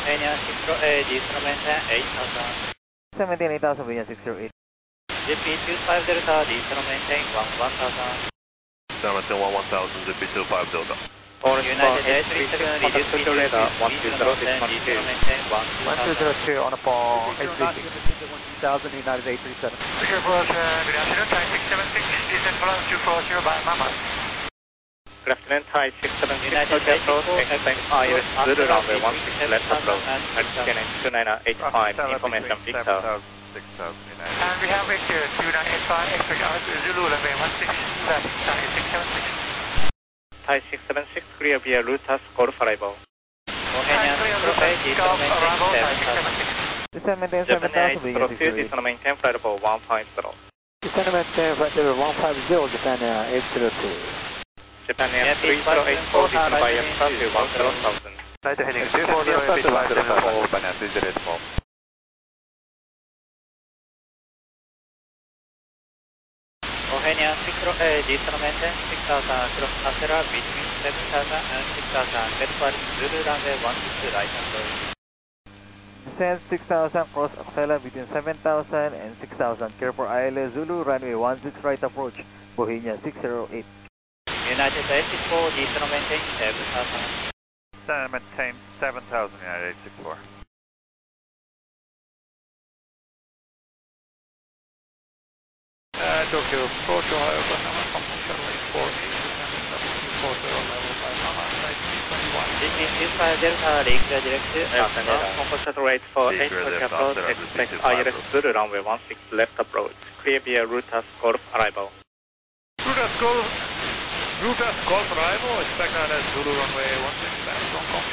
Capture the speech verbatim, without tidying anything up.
Bohemian six zero eight, Eastern maintain eight thousand. seventeen eight thousand, Bohemian six zero eight. G P two five Delta, Eastern maintain one one thousand. seventeen one one thousand, G P two five Delta. For United eight three seven, reduce speed to radar, one two zero six one two. Maintain one two zero two on a ball, eight three six. one two thousand, United eight three seven. Good afternoon, Thai six seven six, descent plus two four zero by Mama. Good afternoon, Thai six seven six, Hotel Approach, expect Iris Zulu runway one six left approach, Altigen two nine eight five, information Victor. And we have Victor two nine eight five, expect Iris Zulu runway one six left, Thai six seven six. Thai six seven six, clear via Lutas, Golf arrival. Bohemian six zero eight, Eastern maintain seven thousand. Descent maintain seven thousand, Bohemian six zero eight. Eastern maintain flight level one five zero. Descent maintain flight level one five zero, Japan Air eight zero two. Japan Air three zero eight four, descend by Yamaha to one zero thousand. Right heading two four zero eight, Japan Air three zero eight four. Bohemian six zero eight, Eastern maintain six thousand, cross Acera between seven thousand and six thousand, departing Zulu runway one six right approach. Descend six thousand, cross Acela between seven thousand and six thousand, care for I L A Zulu, runway one six right approach, Bohemian six zero eight. United eight six four, Eastern maintain seven thousand. Eastern maintain seven thousand, United eight six four. Uh, Tokyo approach Ohio, Panama, Commercial four four zero level by Mama, nineteen twenty-one. G P two five Delta, reclear direct to Alpha, composite rate for eight Tokyo approach, expect Iris Zulu runway one six left approach, clear via Rutas Golf arrival. Rutas Golf, Rutas Golf arrival, expect I L A Zulu runway one six left, Hong Kong.